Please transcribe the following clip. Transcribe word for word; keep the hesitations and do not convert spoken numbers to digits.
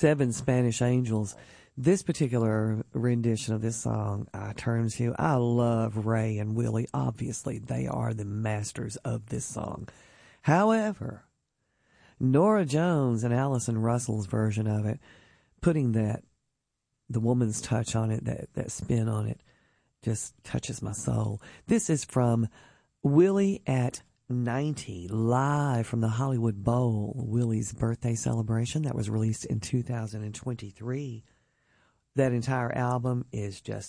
Seven Spanish Angels. This particular rendition of this song, I Turn to, I love Ray and Willie. Obviously, they are the masters of this song. However, Norah Jones and Allison Russell's version of it, putting that, the woman's touch on it, that, that spin on it, just touches my soul. This is from Willie at ninety, live from the Hollywood Bowl, Willie's birthday celebration that was released in two thousand twenty-three. That entire album is just